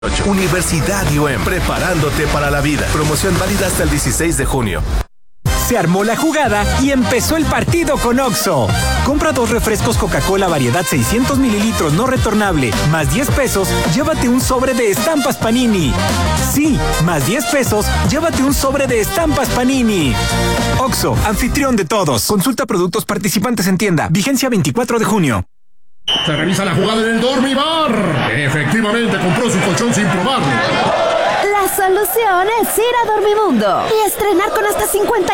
Universidad IUEM, preparándote para la vida. Promoción válida hasta el 16 de junio. Se armó la jugada y empezó el partido con Oxxo. Compra 2 refrescos Coca-Cola variedad 600 mililitros no retornable, más 10 pesos, llévate un sobre de estampas Panini. Sí, más 10 pesos, llévate un sobre de estampas Panini. Oxxo, anfitrión de todos. Consulta productos participantes en tienda. Vigencia 24 de junio. Se revisa la jugada en el Dormibar. Efectivamente compró su colchón sin probarlo. La solución es ir a Dormimundo y estrenar con hasta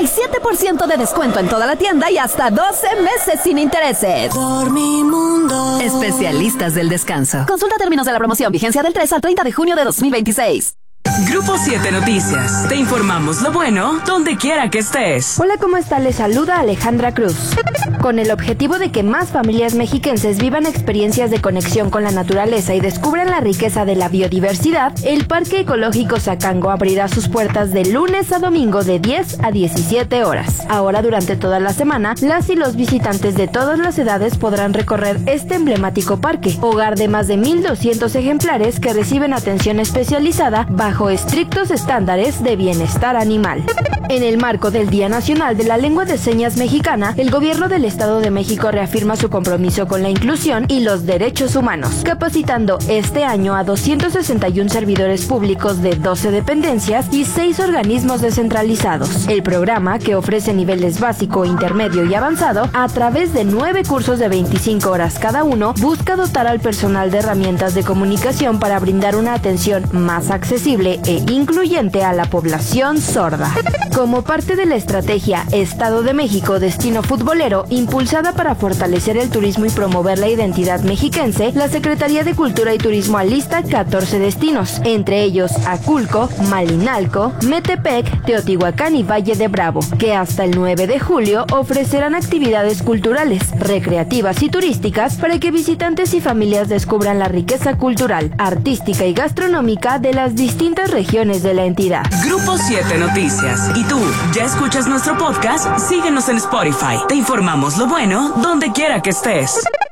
57% de descuento en toda la tienda y hasta 12 meses sin intereses. Dormimundo. Especialistas del descanso. Consulta términos de la promoción. Vigencia del 3 al 30 de junio de 2026. Grupo 7 Noticias. Te informamos lo bueno donde quiera que estés. Hola, ¿cómo está? Les saluda Alejandra Cruz. Con el objetivo de que más familias mexiquenses vivan experiencias de conexión con la naturaleza y descubran la riqueza de la biodiversidad, el Parque Ecológico Zacango abrirá sus puertas de lunes a domingo de 10 a 17 horas. Ahora, durante toda la semana, las y los visitantes de todas las edades podrán recorrer este emblemático parque, hogar de más de 1,200 ejemplares que reciben atención especializada bajo estrictos estándares de bienestar animal. En el marco del Día Nacional de la Lengua de Señas Mexicana, el Gobierno del Estado de México reafirma su compromiso con la inclusión y los derechos humanos, capacitando este año a 261 servidores públicos de 12 dependencias y 6 organismos descentralizados. El programa, que ofrece niveles básico, intermedio y avanzado, a través de 9 cursos de 25 horas cada uno, busca dotar al personal de herramientas de comunicación para brindar una atención más accesible e incluyente a la población sorda. Como parte de la estrategia Estado de México Destino Futbolero, impulsada para fortalecer el turismo y promover la identidad mexiquense, la Secretaría de Cultura y Turismo alista 14 destinos, entre ellos Aculco, Malinalco, Metepec, Teotihuacán y Valle de Bravo, que hasta el 9 de julio ofrecerán actividades culturales, recreativas y turísticas para que visitantes y familias descubran la riqueza cultural, artística y gastronómica de las distintas regiones de la entidad. Grupo 7 Noticias. ¿Y tú, ya escuchas nuestro podcast? Síguenos en Spotify. Te informamos lo bueno donde quiera que estés.